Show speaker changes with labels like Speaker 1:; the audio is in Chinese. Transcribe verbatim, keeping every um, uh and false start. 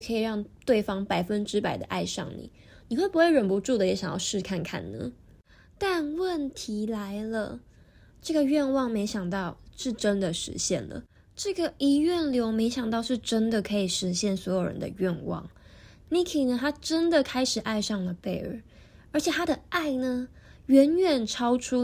Speaker 1: 可以让对方百分之百的爱上你，你会不会忍不住的也想要试看看呢？但问题来了，这个愿望没想到是真的实现了，这个遗愿流没想到是真的可以实现所有人的愿望。Nikki 呢，她真的开始爱上了贝尔，而且她的爱呢，远远超出